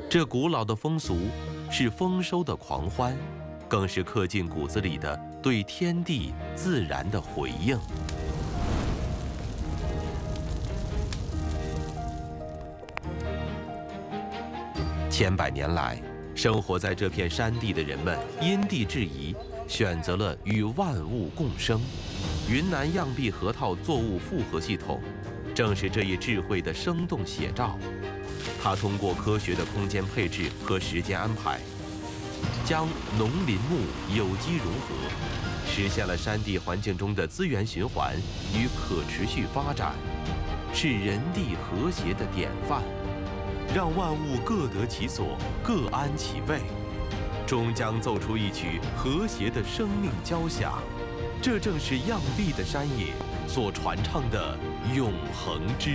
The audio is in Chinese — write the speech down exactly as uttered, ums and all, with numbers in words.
这古老的风俗是丰收的狂欢，更是刻进骨子里的对天地自然的回应。千百年来，生活在这片山地的人们因地制宜，选择了与万物共生。云南漾濞河套作物复合系统，正是这一智慧的生动写照。它通过科学的空间配置和时间安排，将农林牧有机融合，实现了山地环境中的资源循环与可持续发展，是人地和谐的典范。让万物各得其所，各安其位，终将奏出一曲和谐的生命交响。这正是漾濞的山野所传唱的永恒之